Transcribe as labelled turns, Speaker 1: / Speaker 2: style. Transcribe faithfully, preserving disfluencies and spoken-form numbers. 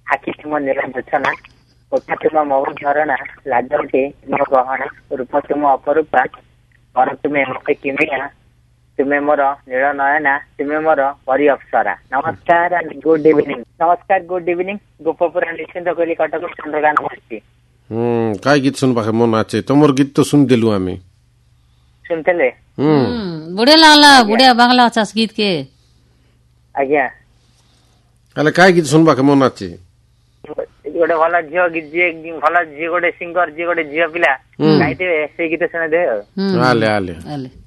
Speaker 1: ଆଖି ତୁମ ନୀଳ ଯୋଛନା, କୋଠା ତୁମ ମହୁ ଝରଣା, ଲାଜଟି ତୁମ ଗହଣା, ରୂପ ତୁମ ଅପରୂପା, କର ତୁମେ ମତେ କିମିଆ, ତୁମେ ମୋର ନୀଳ ନୟନା, ତୁମେ ମୋର ପରି ଅପ୍ସରା। ନମସ୍କାର ଆଣ୍ଡ ଗୁଡ୍ ଇଭିନିଂ। ନମସ୍କାର ଗୁଡ୍ ଇଭିନିଂ। ଗୋପପୁରା ନିଶ୍ଚିନ୍ତ କୋଇଲି କଟକ ଚନ୍ଦ୍ରକାନ୍ତ ବସିଛି।
Speaker 2: हम्म काय गीत सुन पाखे मन आछे तमर गीत तो सुन देलु आमे
Speaker 1: सुनतेले
Speaker 3: हम्म बढ़िया लागला बढ़िया बागला अच्छा गीत के
Speaker 1: आज्ञा
Speaker 2: अले काय गीत सुन पाखे मन आछे
Speaker 1: गोटे भल झियो गीत जे भल झियो गोटे सिंगर जे गोटे झियो पिला गाइते से गीत सुने दे
Speaker 2: आले आले
Speaker 3: आले